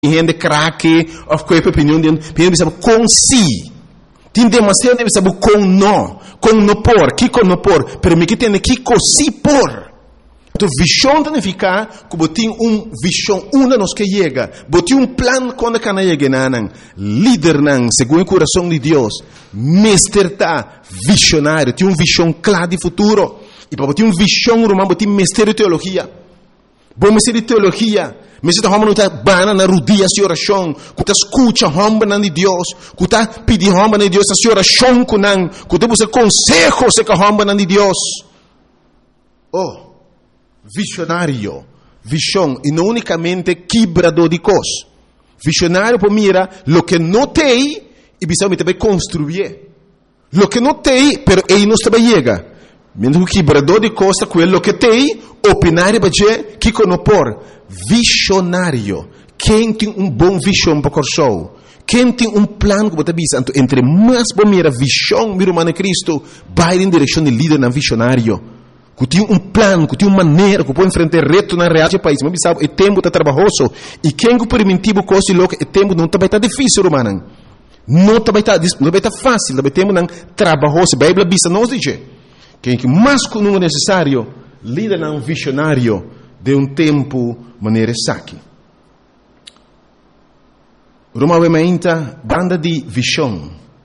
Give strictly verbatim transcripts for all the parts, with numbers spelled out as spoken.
gente craque of qualquer opinião de pensa sabe com si tem demasiado deve saber com não com não por que com não por pero me que tem que com si por então visão significa que botem um visão uma nos que chega botem um plano quando cana chega nanan líder nan segundo o coração de Deus mestre tá visionário tem um visão clara de futuro e para botem um visão romano botem mestre de teologia bom mestre de teologia mas se não está bana na rodia de oração, que está escuta romba na de Deus, que está pedindo romba na de Deus, a oração com nan, que está buscando consejo se que romba na de Deus. Oh, visionário, visão e não unicamente quebrador de coisas. Visionário para mira, lo que não tem e bisa também construir. Lo que não tem, pero ele não está chega. Mesmo que quebrador de costa, quello que tem, opinar para dizer que conopor. Visionário. Quem tem um bom visão para o show? Quem tem um plano que você bisa? Então, entre mais bom mira visão, mira humano Cristo, vai em direção de líder na visionário. Que tem um plano, que tem uma maneira, que pode enfrentar reto na realidade do país. Mas sabe, é tempo está trabalhoso. E quem que permitivo coisa louca, é tempo não está difícil, humano. Não está fácil, não tempo não trabalhoso. A Bíblia bisa nós diz. Quem que mais que o número necessário, líder não visionário de um tempo maneira saque. Roma vementa banda de visão,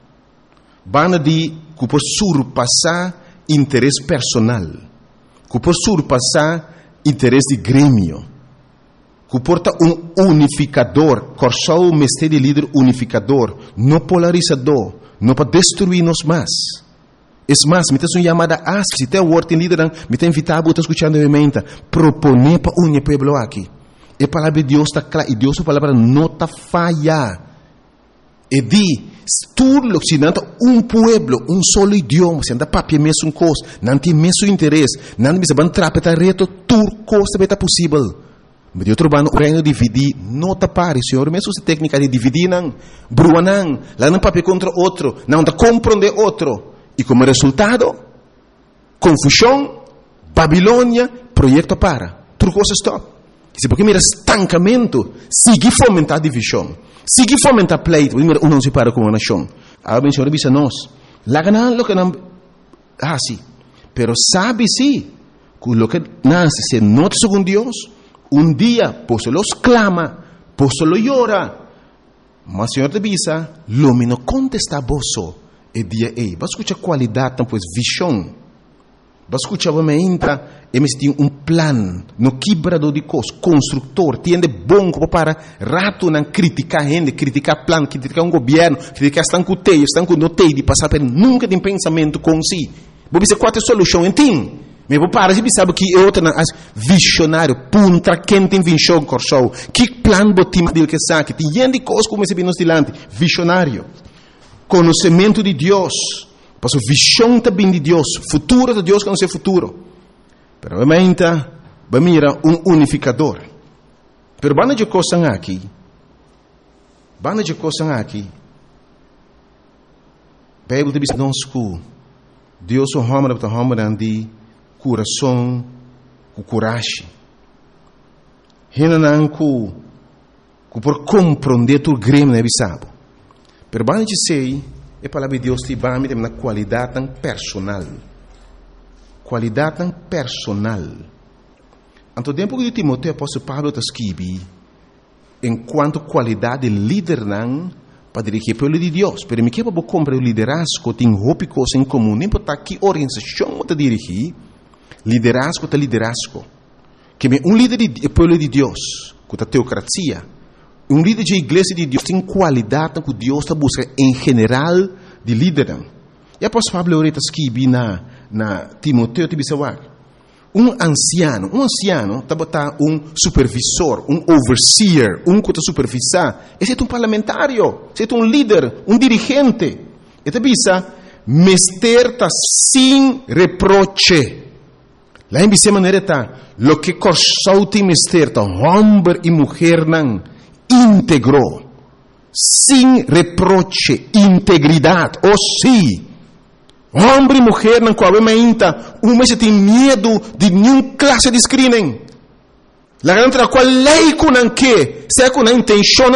banda de que por surpassar interesse personal, que por surpassar interesse de grêmio, que porta um unificador, corsou o mestre de líder unificador, não polarizador, não para destruir-nos mais. É mais, me tem uma chamada a se tem o word em líder, me tem invitado a escutar novamente, proponer para unir pueblo aqui. E a palavra de Deus está clara, e Deus a palavra não está falha. E di, tudo que se não um pueblo, um solo idioma, se anda papel mesmo coisa, não tem mesmo interesse, não tem mesmo trapetar reto, tudo coisa está possível. Mas eu trabalho no reino de dividir, não está pare, senhor, mesmo se técnica de dividir, não, brua não, lá não papel contra outro, não está compreender outro. E como resultado, confusão, Babilônia, projeto para. Tudo coisa stop. Se porque mira estancamento, seguir fomentar divisão, seguir fomentar pleito, mira um não se para como nação. A bem senhor bisa nós, lá ganan lo que não, ah sim, pero sabe sim, que lo que nasce se nota segundo Deus, um dia posso los clama, posso lo llora, mas senhor te bisa, lo me no contesta boso. E dia ei, vai escutar qualidade, pois visão. Vai escutar uma entra, eles têm um plano, no quebrador de coisas, construtor, tem de bom para rato não criticar gente, criticar plano, criticar um governo, criticar estão com teio, estão com notei de passar por nunca tem pensamento com si. Vou dizer qual é a solução, entende? Mas vou parar, você sabe que é outra visionário, punta quem tem visão corsou, que plano botim dele que sabe, tem gente de coisas como esse bem nos dilante, visionário. Conhecimento de Deus, posso visão também de Deus, futuro de Deus conhecer futuro. Pero obviamente, vai mirar um unificador. Pero banda de coisas aqui, banda de coisas aqui. Bíblia diz nós que Deus o homem para homem de coração, com coragem. Hena não que que por compreender tu grêmio não é bisabo. Pero banda de sei, é palavra de Deus te vai me na qualidade tão personal. Qualidade tão personal. Anto tempo que Timoteo apóstolo Paulo está escreve, enquanto qualidade de líder não para dirigir o povo de Deus. Pero me quebra para comprar o liderazgo, tem roupa coisa em comum, nem para que organização está dirigir, liderazgo está liderazgo. Que um líder do povo de Deus, com a teocracia, um líder de igreja de Deus tem qualidade que Deus está buscando em geral de líder. E após Pablo Oreta escreve na, na Timoteo, um anciano, um anciano está botar um supervisor, um overseer, um que está supervisar. Esse é um parlamentário, esse é um líder, um dirigente. E está bisa, mester está sem reproche. Lá em bisa maneira está, lo que corsou tem mester está, homem e mulher não, íntegro, sem reproche, integridade, ou sim, homem e mulher não qual é ainda, uma se tem medo de nenhuma classe de screening, La ragione per la quale lei con anche, se con intenzione